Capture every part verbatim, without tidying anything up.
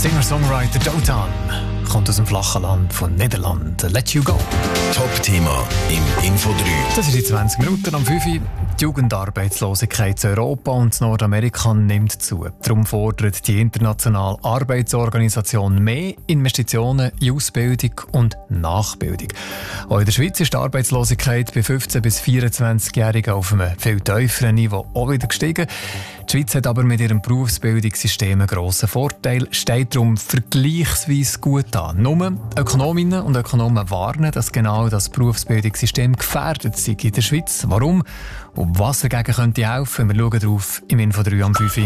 Singer-Songwriter Dotan kommt aus dem flachen Land von Niederland. Let You Go. Top-Thema im Info drei. Das ist in zwanzig Minuten am fünf Uhr. Die Jugendarbeitslosigkeit in Europa und in Nordamerika nimmt zu. Darum fordert die internationale Arbeitsorganisation mehr Investitionen in Ausbildung und Nachbildung. Auch in der Schweiz ist die Arbeitslosigkeit bei fünfzehn- bis vierundzwanzigjährigen auf einem viel tieferen Niveau auch wieder gestiegen. Die Schweiz hat aber mit ihrem Berufsbildungssystem einen grossen Vorteil, steht darum vergleichsweise gut an. Nur Ökonominnen und Ökonomen warnen, dass genau das Berufsbildungssystem gefährdet sei in der Schweiz. Warum? Und was dagegen könnte helfen? Wir schauen drauf im Info drei am fünf Uhr.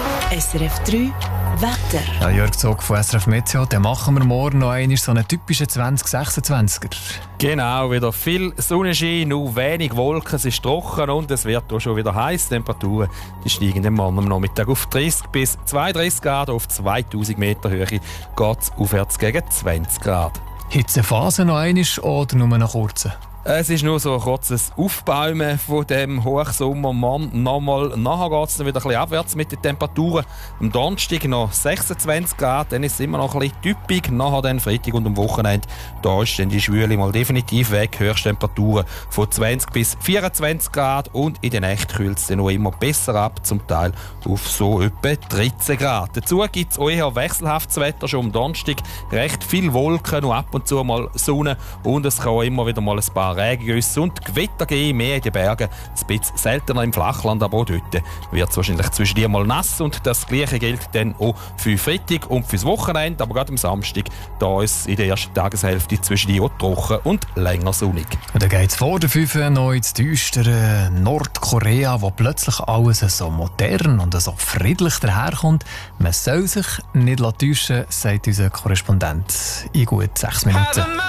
S R F drei Wetter. Ja, Jörg Zog von S R F Meteo, dann machen wir morgen noch einmal so einen typischen zwanzig sechsundzwanziger. Genau, wieder viel Sonnenschein, nur wenig Wolken, es ist trocken und es wird auch schon wieder heiß. Die Temperaturen die steigen am Morgen am Nachmittag auf dreißig bis zweiunddreißig Grad, auf zweitausend Meter Höhe geht es aufwärts gegen zwanzig Grad. Hitzephase noch einmal oder nur noch kurze? Es ist nur so ein kurzes Aufbäumen von dem Hochsommer. Mann, nochmal, nachher geht es dann wieder ein bisschen abwärts mit den Temperaturen. Am Donnerstag noch sechsundzwanzig Grad, dann ist es immer noch ein bisschen typisch. Nachher dann Freitag und am Wochenende, da ist dann die Schwüle mal definitiv weg. Höchsttemperaturen von zwanzig bis vierundzwanzig Grad und in der Nacht kühlt es dann noch immer besser ab, zum Teil auf so etwa dreizehn Grad. Dazu gibt es auch eher wechselhaftes Wetter, schon am Donnerstag recht viel Wolken und ab und zu mal Sonne und es kann auch immer wieder mal ein paar Regengüsse und Gewitter geben, mehr in den Bergen, ein bisschen seltener im Flachland, aber auch dort wird es wahrscheinlich zwischendurch mal nass und das Gleiche gilt dann auch für Freitag und fürs Wochenende, aber gerade am Samstag, da ist in der ersten Tageshälfte zwischendurch auch trocken und länger sonnig. Und dann geht es vor der fünf Uhr noch ins düstere Nordkorea, wo plötzlich alles so modern und so friedlich daherkommt. Man soll sich nicht täuschen lassen, sagt unser Korrespondent in gut sechs Minuten.